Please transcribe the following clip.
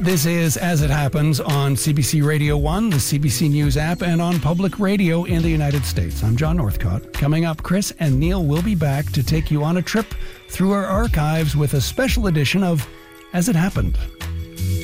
This is As It Happens on CBC Radio 1, the CBC News app, and on public radio in the United States. I'm John Northcott. Coming up, Chris and Neil will be back to take you on a trip through our archives with a special edition of As It Happened.